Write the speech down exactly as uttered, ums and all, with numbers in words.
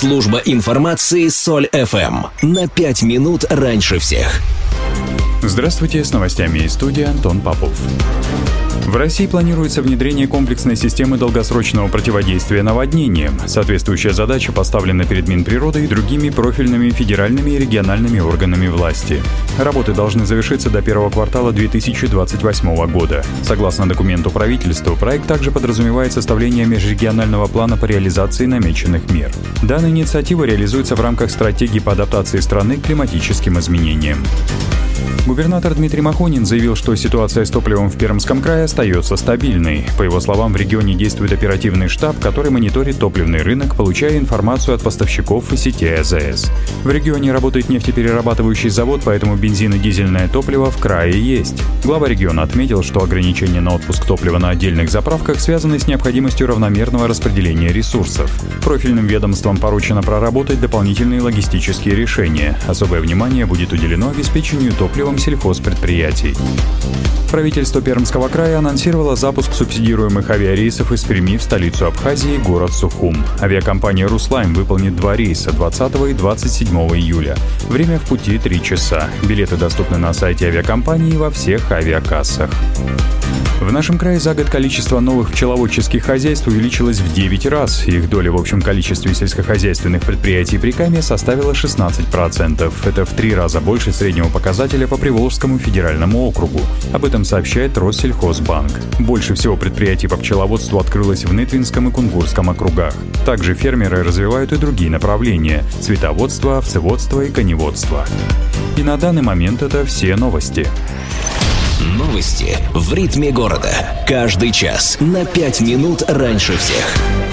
Служба информации Соль эф эм. На пять минут раньше всех. Здравствуйте, с новостями из студии Антон Попов. В России планируется внедрение комплексной системы долгосрочного противодействия наводнениям. Соответствующая задача поставлена перед Минприродой и другими профильными федеральными и региональными органами власти. Работы должны завершиться до первого квартала две тысячи двадцать восьмого года. Согласно документу правительства, проект также подразумевает составление межрегионального плана по реализации намеченных мер. Данная инициатива реализуется в рамках стратегии по адаптации страны к климатическим изменениям. Губернатор Дмитрий Махонин заявил, что ситуация с топливом в Пермском крае остается стабильной. По его словам, в регионе действует оперативный штаб, который мониторит топливный рынок, получая информацию от поставщиков и сетей а зэ эс. В регионе работает нефтеперерабатывающий завод, поэтому бензин и дизельное топливо в крае есть. Глава региона отметил, что ограничения на отпуск топлива на отдельных заправках связаны с необходимостью равномерного распределения ресурсов. Профильным ведомствам поручено проработать дополнительные логистические решения. Особое внимание будет уделено обеспечению топливом сельхозпредприятий. Правительство Пермского края анонсировало запуск субсидируемых авиарейсов из Перми в столицу Абхазии, город Сухум. Авиакомпания «Руслайм» выполнит два рейса двадцатого и двадцать седьмого июля. Время в пути три часа. Билеты доступны на сайте авиакомпании и во всех авиакассах. В нашем крае за год количество новых пчеловодческих хозяйств увеличилось в девять раз. Их доля в общем количестве сельскохозяйственных предприятий Прикамья составила шестнадцать процентов. Это в три раза больше среднего показателя по Приволжскому федеральному округу. Об этом сообщает Россельхозбанк. Больше всего предприятий по пчеловодству открылось в Нытвинском и Кунгурском округах. Также фермеры развивают и другие направления – цветоводство, овцеводство и коневодство. И на данный момент это все новости. Новости в ритме города. Каждый час на пять минут раньше всех.